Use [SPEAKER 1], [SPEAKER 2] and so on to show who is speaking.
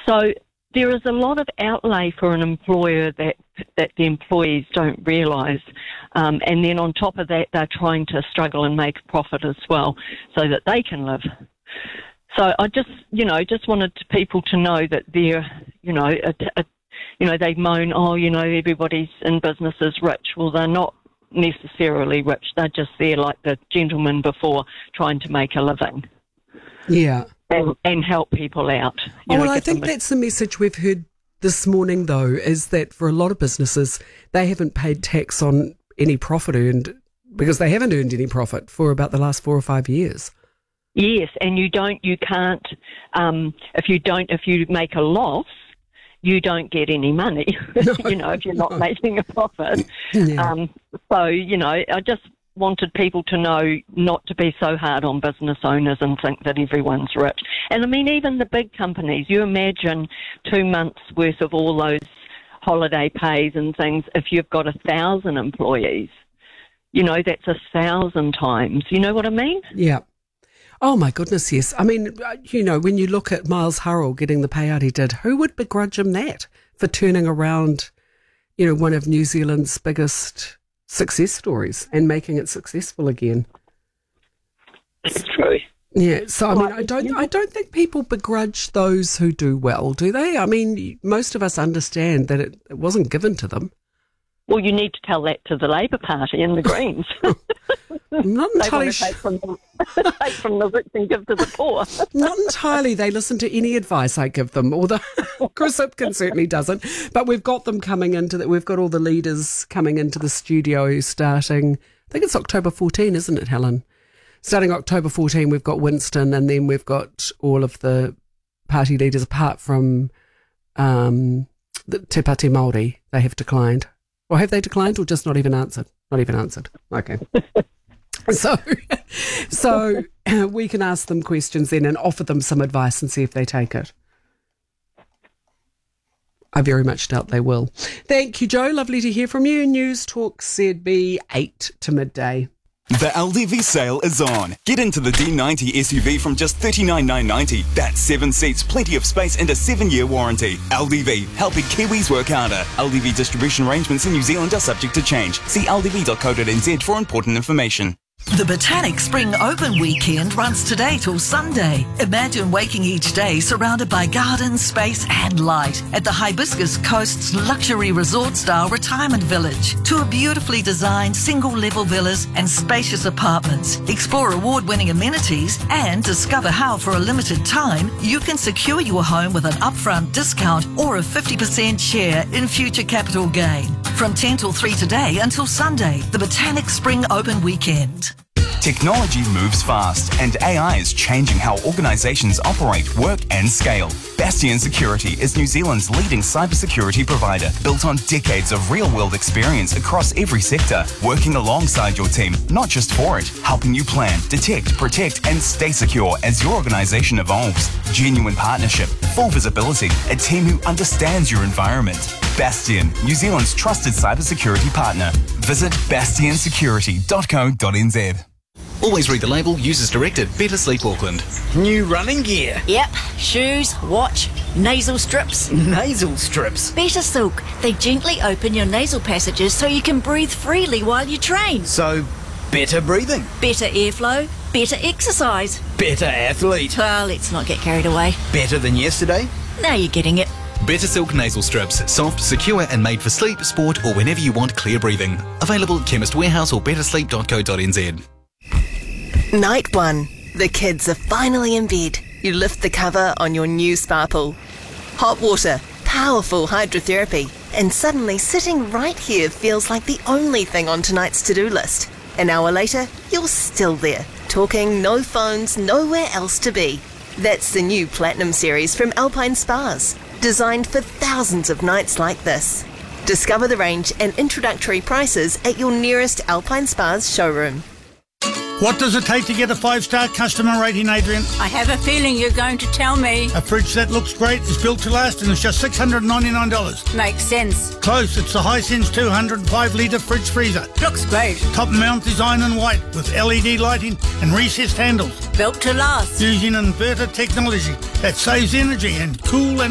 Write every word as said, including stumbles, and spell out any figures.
[SPEAKER 1] So there is a lot of outlay for an employer that that the employees don't realise. Um, and then on top of that, they're trying to struggle and make a profit as well so that they can live. So I just, you know, just wanted people to know that they're, you know, a, a, you know, they moan, oh, you know, everybody's in business is rich. Well, they're not necessarily rich. They're just there like the gentleman before trying to make a living.
[SPEAKER 2] Yeah.
[SPEAKER 1] And, and help people out. You
[SPEAKER 2] oh,
[SPEAKER 1] know,
[SPEAKER 2] well, I
[SPEAKER 1] give
[SPEAKER 2] think
[SPEAKER 1] them a-
[SPEAKER 2] that's the message we've heard this morning, though, is that for a lot of businesses, they haven't paid tax on any profit earned because they haven't earned any profit for about the last four or five years.
[SPEAKER 1] Yes, and you don't, you can't, um, if you don't, if you make a loss, you don't get any money,
[SPEAKER 2] No,
[SPEAKER 1] you know, if you're not
[SPEAKER 2] no.
[SPEAKER 1] making a profit.
[SPEAKER 2] Yeah.
[SPEAKER 1] Um, so, you know, I just wanted people to know not to be so hard on business owners and think that everyone's rich. And I mean, even the big companies, you imagine two months worth of all those holiday pays and things, if you've got a thousand employees, you know, that's a thousand times. You know what I mean?
[SPEAKER 2] Yeah. Oh, my goodness, yes. I mean, you know, when you look at Miles Hurrell getting the payout he did, who would begrudge him that for turning around, you know, one of New Zealand's biggest success stories and making it successful again?
[SPEAKER 1] It's true.
[SPEAKER 2] Yeah, so I mean, I don't, I don't think people begrudge those who do well, do they? I mean, most of us understand that it, it wasn't given to them.
[SPEAKER 1] Well, you need to tell that to the Labour Party and the Greens.
[SPEAKER 2] I'm not
[SPEAKER 1] They
[SPEAKER 2] entirely
[SPEAKER 1] want to take
[SPEAKER 2] sure.
[SPEAKER 1] from, the, take from the rich and give to the poor.
[SPEAKER 2] Not entirely. They listen to any advice I give them, although Chris Hipkin certainly doesn't. But we've got them coming into that. We've got all the leaders coming into the studio starting, I think it's October fourteenth, isn't it, Helen? Starting October fourteenth, we've got Winston, and then we've got all of the party leaders apart from um, the Te Pāti Māori. They have declined. Or have they declined or just not even answered? Not even answered. Okay. So, so uh, we can ask them questions then and offer them some advice and see if they take it. I very much doubt they will. Thank you, Joe. Lovely to hear from you. News Talk Z B, eight to midday.
[SPEAKER 3] The L D V sale is on. Get into the D ninety S U V from just thirty-nine thousand nine hundred ninety dollars. That's seven seats, plenty of space and a seven-year warranty. L D V, helping Kiwis work harder. L D V distribution arrangements in New Zealand are subject to change. See l d v dot co dot n z for important information.
[SPEAKER 4] The Botanic Spring Open Weekend runs today till Sunday. Imagine waking each day surrounded by gardens, space and light at the Hibiscus Coast's luxury resort-style retirement village. Tour beautifully designed single-level villas and spacious apartments. Explore award-winning amenities and discover how, for a limited time, you can secure your home with an upfront discount or a fifty percent share in future capital gain. From ten till three today until Sunday, the Botanic Spring Open Weekend.
[SPEAKER 3] Technology moves fast, and A I is changing how organisations operate, work and scale. Bastion Security is New Zealand's leading cybersecurity provider, built on decades of real-world experience across every sector, working alongside your team, not just for it, helping you plan, detect, protect and stay secure as your organisation evolves. Genuine partnership, full visibility, a team who understands your environment. Bastion, New Zealand's trusted cybersecurity partner. Visit bastion security dot co dot n z.
[SPEAKER 5] Always read the label. Users directed. Better Sleep Auckland.
[SPEAKER 6] New running gear.
[SPEAKER 7] Yep, shoes, watch, nasal strips.
[SPEAKER 6] Nasal strips.
[SPEAKER 7] Better Silk. They gently open your nasal passages so you can breathe freely while you train.
[SPEAKER 6] So, better breathing.
[SPEAKER 7] Better airflow, better exercise.
[SPEAKER 6] Better athlete.
[SPEAKER 7] Well, let's not get carried away.
[SPEAKER 6] Better than yesterday.
[SPEAKER 7] Now you're getting it.
[SPEAKER 5] Better Silk nasal strips. Soft, secure and made for sleep, sport or whenever you want clear breathing. Available at Chemist Warehouse or better sleep dot co dot n z.
[SPEAKER 8] Night one. The kids are finally in bed. You lift the cover on your new Sparkle. Hot water, powerful hydrotherapy, and suddenly sitting right here feels like the only thing on tonight's to-do list. An hour later, you're still there, talking, no phones, nowhere else to be. That's the new Platinum series from Alpine Spas, designed for thousands of nights like this. Discover the range and introductory prices at your nearest Alpine Spas showroom.
[SPEAKER 9] What does it take to get a five-star customer rating, Adrian?
[SPEAKER 10] I have a feeling you're going to tell me.
[SPEAKER 9] A fridge that looks great, is built to last, and it's just six hundred ninety-nine dollars.
[SPEAKER 10] Makes sense.
[SPEAKER 9] Close, it's the Hisense two hundred five litre fridge freezer.
[SPEAKER 10] Looks great.
[SPEAKER 9] Top mount design in white with L E D lighting and recessed handles.
[SPEAKER 10] Built to last.
[SPEAKER 9] Using inverter technology that saves energy and cool and